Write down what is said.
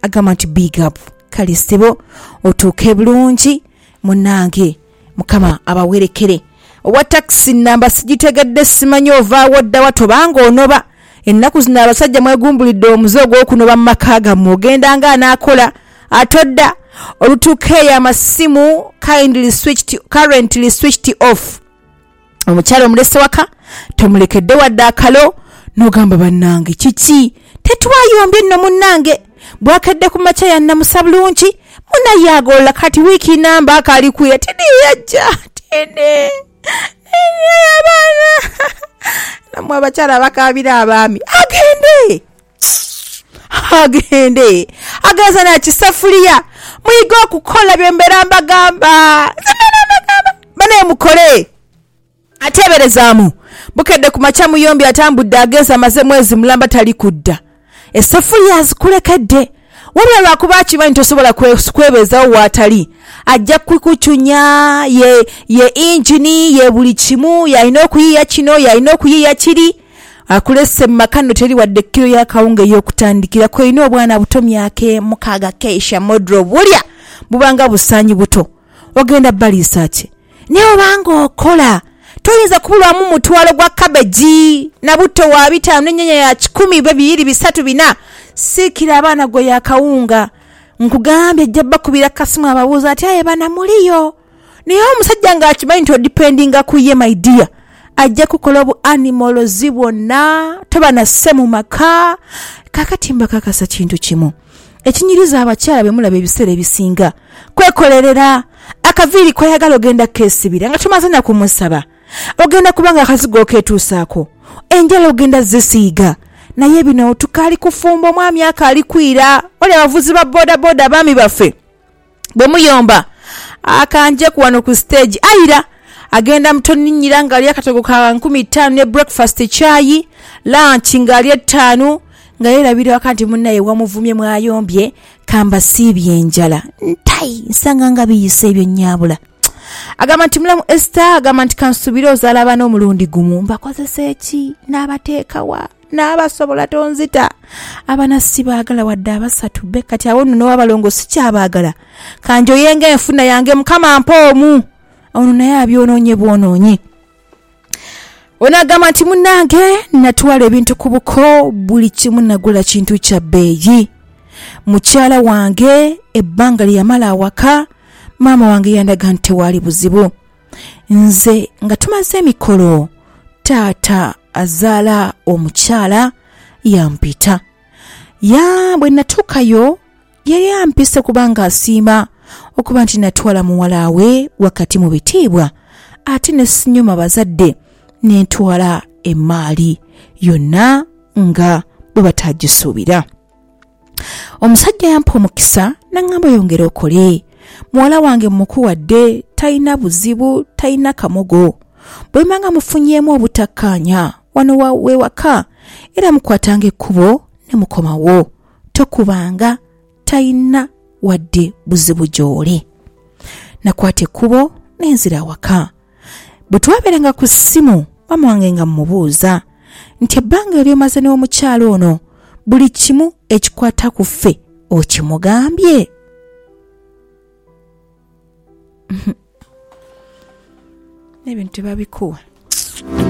agamba nti big up kale ssebo otuuke bulungi munnange mukama abawerekere. Owa taxi namba sigitegedde simanyi ovaawo ddawa tobanga onoba. Ennaku zino abasajja mwegumbulidde omuze ogw'okunoba mu maka gammwe ogenda nga anaakola atodda olutuukeeyo amasimu currently switched off. Omukyalo omulese waka tomulekedde wadde akalo n'ogamba bannange kiki tetwayombye nno munnange bwakedde ku makya yannamusa bulungi munayagolola kati wiiki namba akali kuya tidiyajja tene abaana namwe abakyala bakabira abaami agende agaza na kisafuliya muyiga okukola byembeera mbagamba bane mukole ateberezaamu bukedde ku makya muyombi atambudde agenza amaze mwezi mulamba tali kudda essefuliya azikulekedde wabula lwakuba akimanyi tosobola kwebeezawo waatali ajja kukucunya ye injini ye buli kimu yalina okuyiiya kino yalina okuyiiya kiri akulese mu maka nno teri wadde kiro y'akawunga ey'okutandikira kweyina obwana buto myaka 6 keisha modro bulya bubanga busaanyi buto ogenda baliisa ki naye obanga okola toyinza kubulwamu mutwalo gwa kabeji na buto wa 5 n'ennyanya ya 10 2 3 4 siikira abaana gwe yakawunga nkugambye ajja bakubira kasimu ababuuza ati aye bana muliyo naye omusajja ng'akimanyi nti odipendinga ku ye my dear ajja kukola obu animals bwonna tobanasse mu maka. Kakati mbakakasa kintu kimu ekinyiriza abakyala bemulaba ebiseera ebisinga kwekolerera akaviiri kweyagala ogenda keesibira nga tumaze na kumusaba ogenda kubanga akazigo okeetuusaako enjala ogenda zisiiga naye bino tukaali kufumba omwami akaali kwira oli abavuzi ba bodaboda abaami baffe bwe muyomba akanje kuwano ku stage ayira agenda mutoninyira nga ali akatogo ka 15 ne breakfast chai lunch nga ali 5 nga yerabira wakati munnaye wamuvumye mwayombye kamba siibye enjala ntai nsanga nga biyise ebyo nnyabula agamba nti mulamu Esther agamba nti kansubire ozaala n'omulundi gumu mbakozesa eki n'abateekawa n'abasobola tonzita abana sibaagala wadde abasatu be kati awo nno n'abalongo sikyabaagala kanjo yenga enfuna yange mukama mpoomu ono naye abyonoonye bwonoonye. Onagamba nti munnange natwala ebintu ku buko buli kimu nagula kintu kya bbeeyi. Mukyala wange ebbanga lyamala awaka maama wange yandaga nti tewali buzibu. Nze nga tumaze emikolo taata azaala omukyala yampita. Bwe natuukayo yali ampise kubanga asiima okuba nti natwala muwala we wakati mu bitiibwa ate ne sinyuma bazadde nentwala emaali yonna nga bwe batagisuubira. Omusajja yampa omukisa n'angamba yongera okole muwala wange mukuwadde talina buzibu talina kamogo bwe manga mufunyeemu obutakkaanya wano wewaka era mukwatanga ekkubo ne mukomawo tokubanga talina wadde buzibu gy'oli. Nakwata ekkubo n'enzira waka bwe twabeeranga ku ssimu maama wange nga mmubuuza nti ebbanga eryomaze n'omukyalo ono buli kimu ekikwata ku ffe okimugambye. N'ebintu babikuwa